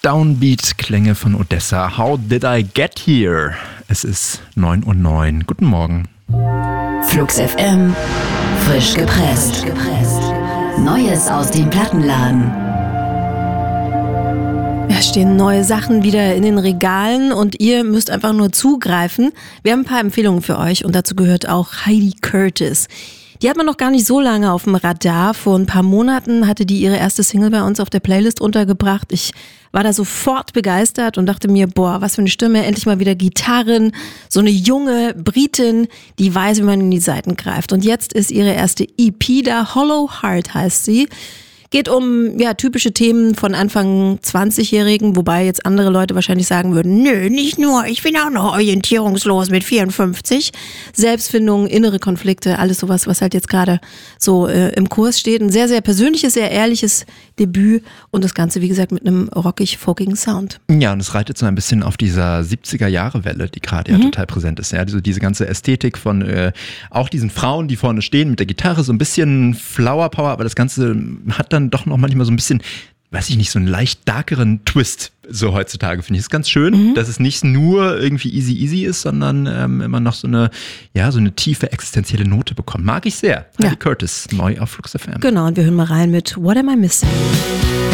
Downbeat-Klänge von Odessa. How did I get here? Es ist 9:09 Uhr. Guten Morgen. Flux FM, frisch gepresst. Neues aus dem Plattenladen. Ja, stehen neue Sachen wieder in den Regalen und ihr müsst einfach nur zugreifen. Wir haben ein paar Empfehlungen für euch und dazu gehört auch Heidi Curtis. Die hat man noch gar nicht so lange auf dem Radar. Vor ein paar Monaten hatte die ihre erste Single bei uns auf der Playlist untergebracht. Ich war da sofort begeistert und dachte mir, boah, was für eine Stimme, endlich mal wieder Gitarren. So eine junge Britin, die weiß, wie man in die Saiten greift. Und jetzt ist ihre erste EP da, Hollow Heart heißt sie. Geht um typische Themen von Anfang 20-Jährigen, wobei jetzt andere Leute wahrscheinlich sagen würden, nö, nicht nur, ich bin auch noch orientierungslos mit 54. Selbstfindung, innere Konflikte, alles sowas, was halt jetzt gerade so im Kurs steht. Ein sehr, sehr persönliches, sehr ehrliches Debüt und das Ganze, wie gesagt, mit einem rockig-folkigen Sound. Ja, und es reitet so ein bisschen auf dieser 70er-Jahre-Welle, die gerade ja total präsent ist. Ja, also diese ganze Ästhetik von auch diesen Frauen, die vorne stehen mit der Gitarre, so ein bisschen Flower Power, aber das Ganze hat dann doch noch manchmal so ein bisschen, weiß ich nicht, so einen leicht darkeren Twist so heutzutage, finde ich. Das ist ganz schön, dass es nicht nur irgendwie easy ist, sondern immer noch so eine tiefe existenzielle Note bekommt. Mag ich sehr. Heidi Curtis, neu auf Flux FM. Genau, und wir hören mal rein mit What Am I Missing?